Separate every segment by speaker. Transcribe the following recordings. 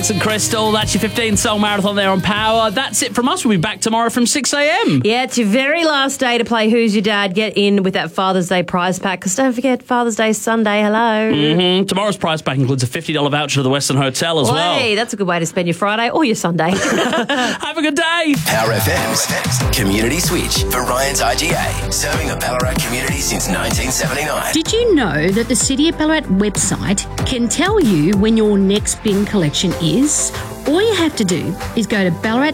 Speaker 1: Alex and Crystal. That's your 15-song marathon there on Power. That's it from us. We'll be back tomorrow from 6 a.m.
Speaker 2: Yeah, it's your very last day to play Who's Your Dad. Get in with that Father's Day prize pack, because don't forget, Father's Day is Sunday. Hello.
Speaker 1: Mm-hmm. Tomorrow's prize pack includes a $50 voucher to the Western Hotel as well.
Speaker 2: Hey, that's a good way to spend your Friday or your Sunday.
Speaker 1: Have a good day.
Speaker 3: Power FM's Community Switch for Ryan's IGA, serving the Ballarat community since 1979.
Speaker 4: Did you know that the City of Ballarat website can tell you when your next bin collection is? All you have to do is go to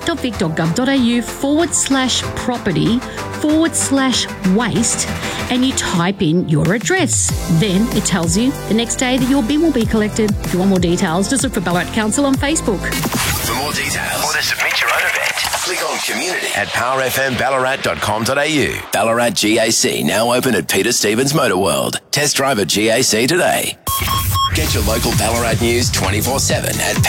Speaker 4: ballarat.vic.gov.au/property/waste and you type in your address. Then it tells you the next day that your bin will be collected. If you want more details, just look for Ballarat Council on Facebook.
Speaker 3: For more details or to submit your own event, click on community at powerfmballarat.com.au. Ballarat GAC now open at Peter Stevens Motor World. Test drive a GAC today. Get your local Ballarat news 24/7 at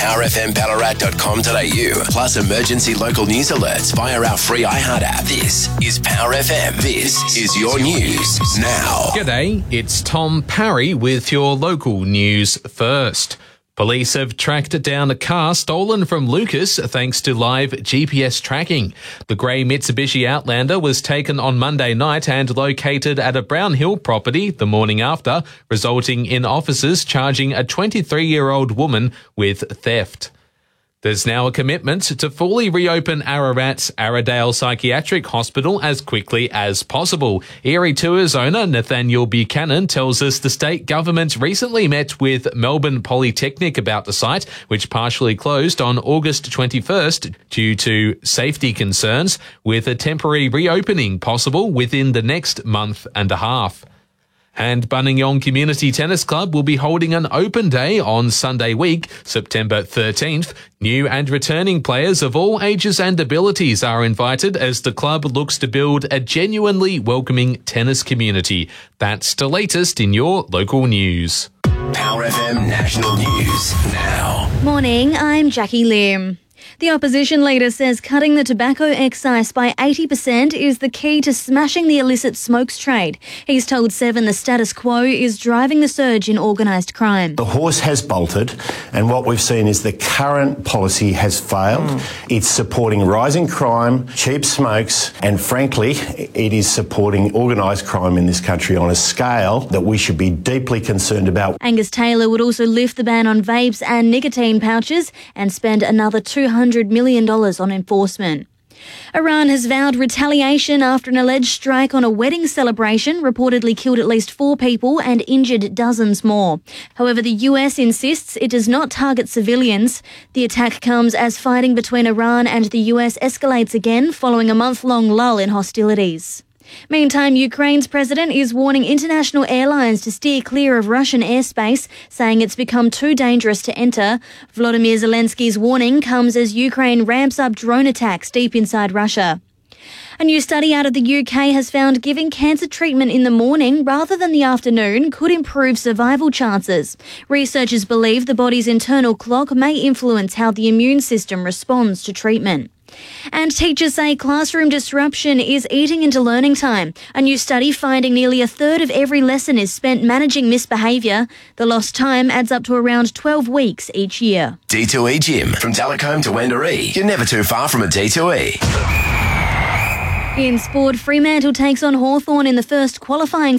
Speaker 3: powerfmballarat.com.au. Plus emergency local news alerts via our free iHeart app. This is Power FM. This is your news now.
Speaker 5: G'day, it's Tom Parry with your local news first. Police have tracked down a car stolen from Lucas thanks to live GPS tracking. The grey Mitsubishi Outlander was taken on Monday night and located at a Brown Hill property the morning after, resulting in officers charging a 23-year-old woman with theft. There's now a commitment to fully reopen Ararat's Arradale Psychiatric Hospital as quickly as possible. Erie Tours owner Nathaniel Buchanan tells us the state government recently met with Melbourne Polytechnic about the site, which partially closed on August 21st due to safety concerns, with a temporary reopening possible within the next month and a half. And Buninyong Community Tennis Club will be holding an open day on Sunday week, September 13th. New and returning players of all ages and abilities are invited as the club looks to build a genuinely welcoming tennis community. That's the latest in your local news.
Speaker 3: Power FM National News now.
Speaker 6: Morning, I'm Jackie Lim. The opposition leader says cutting the tobacco excise by 80% is the key to smashing the illicit smokes trade. He's told Seven the status quo is driving the surge in organised crime.
Speaker 7: The horse has bolted, and what we've seen is the current policy has failed. It's supporting rising crime, cheap smokes, and frankly, it is supporting organised crime in this country on a scale that we should be deeply concerned about.
Speaker 6: Angus Taylor would also lift the ban on vapes and nicotine pouches and spend another $200 million on enforcement. Iran has vowed retaliation after an alleged strike on a wedding celebration reportedly killed at least 4 people and injured dozens more. However, the US insists it does not target civilians. The attack comes as fighting between Iran and the US escalates again following a month-long lull in hostilities. Meantime, Ukraine's president is warning international airlines to steer clear of Russian airspace, saying it's become too dangerous to enter. Volodymyr Zelensky's warning comes as Ukraine ramps up drone attacks deep inside Russia. A new study out of the UK has found giving cancer treatment in the morning rather than the afternoon could improve survival chances. Researchers believe the body's internal clock may influence how the immune system responds to treatment. And teachers say classroom disruption is eating into learning time. A new study finding nearly a third of every lesson is spent managing misbehaviour. The lost time adds up to around 12 weeks each year.
Speaker 3: D2E Gym. From Talcombe to Wendouree. You're never too far from a D2E.
Speaker 6: In sport, Fremantle takes on Hawthorn in the first qualifying